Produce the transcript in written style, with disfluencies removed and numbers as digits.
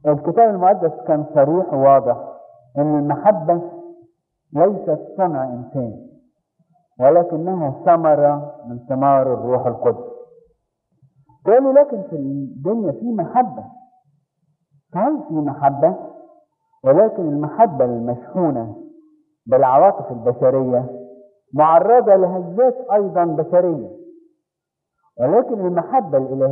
الكتاب المقدس كان صريح وواضح ان المحبة ليست صنع انسان، ولكنها ثمرة من ثمار الروح القدس. قالوا لكن في الدنيا في محبة، هل في محبة؟ ولكن المحبة المشحونة بالعواطف البشرية معرضة لهزات ايضا بشرية، ولكن المحبة الالهية